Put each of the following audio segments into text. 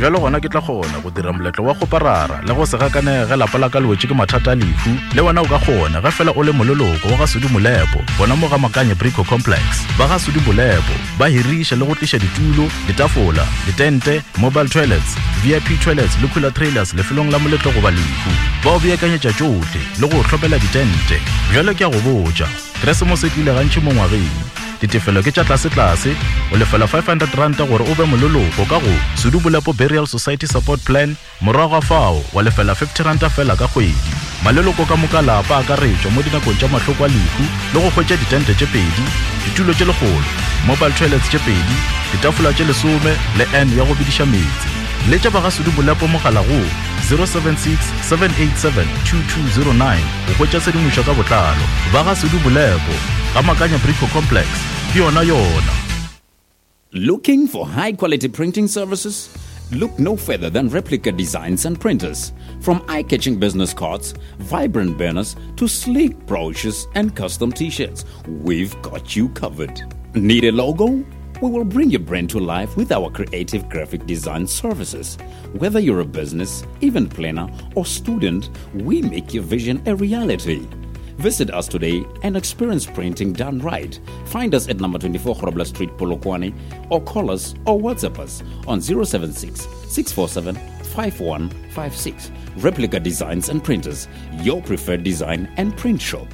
Jalo gona ke tla gona go dira moletlo wa go parara le go se gakanege lapa la ka lwetse ke mathata a lefu le wena o ka gona ga fela o le mololoko wa ga Sudi Molepo bona mo ga Makanye Brico Complex ba ga Sudi Molepo ba hirisha le go tlisha ditulo, ditafola, ditente, mobile toilets, VIP toilets le cooler trailers lefelong la moletlo go ba lefu ba o beakanyetša tšohle le go tlhopela ditente. Jalo ke a go botša Keresemose e tlile gantši mo ngwageng ditefelo ke tša tlase o lefela 500 ranta gore o be mololoko ka go Sudi Molepo Burial Society Support Plan morago fao wa lefela 50 ranta fela ka kgwedi. Maleloko ka moka lapa a ka retšwa mo dinakong tša mahloko a lefu le go hwetša ditente tše pedi, ditulo tše legolo, mobile toilets tše pedi, ditafola tše 10 le N ya go bidiša metsi. Le tša ba ga Sudi Molepo mogala go 076 787 2209 go hwetša sedimošo ka botlalo. Ba ga Sudi Molepo ga Makanye Brico Complex ke yona. Looking for high-quality printing services? Look no further than Replica Designs and Printers. From eye-catching business cards, vibrant banners, to sleek brochures and custom t-shirts, we've got you covered. Need a logo? We will bring your brand to life with our creative graphic design services. Whether you're a business, event planner, or student, we make your vision a reality. Visit us today and experience printing done right. Find us at number 24 Grobler Street, Polokwane, or call us or WhatsApp us on 076 647 5156. Replica Designs and Printers, your preferred design and print shop.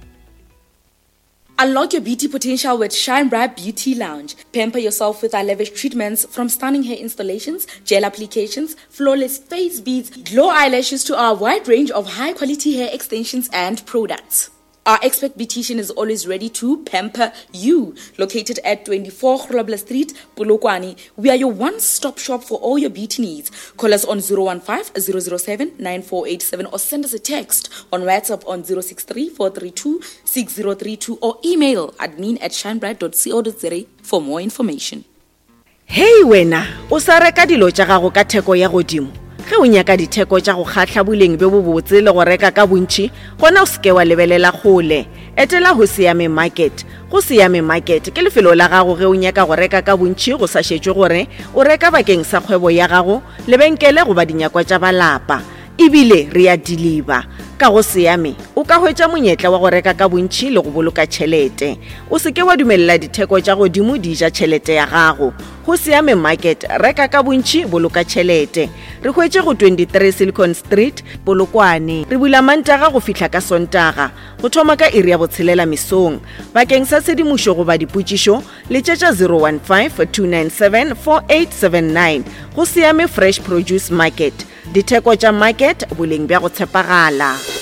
Unlock your beauty potential with Shine Bright Beauty Lounge. Pamper yourself with our lavish treatments from stunning hair installations, gel applications, flawless face beads, glow eyelashes to our wide range of high-quality hair extensions and products. Our expert beautician is always ready to pamper you. Located at 24 Grobler Street, Polokwane, we are your one-stop shop for all your beauty needs. Call us on 015-007-9487 or send us a text on WhatsApp on 063-432-6032 or email admin@shinebright.co.za for more information. Hey wena, o sa reka dilo tša gago ka theko ya godimo. Ge o nyaka ditheko tša go kgatla boleng be bo botse le go reka ka bontši, gona o seke wa lebelela kgole. Etela go Siame Market. Go Siame Market ke lefelo la gago ge o nyaka go reka ka bontši go sa šetšwe gore o reka bakeng sa kgwebo ya gago, lebenkele goba dinyakwa tša balapa. Ebile re a deliver. Ka go Siame, o ka hwetša monyetla wa go reka ka bontši le go boloka tšhelete. O seke wa dumelela ditheko tša godimo di ja tšhelete ya gago. Go Siame Market, reka ka bontši, boloka tšhelete. Re hwetše go 23 Silicon Street, Polokwane. Re bula Mantaga go fihla ka Sontaga. Go thoma ka iri ya botshelela mesong. Bakeng sa sedimošo goba dipotšišo, letšetša 015-297-4879. Go Siame Fresh Produce Market. Ditheko tša market boleng bja go tshepagala.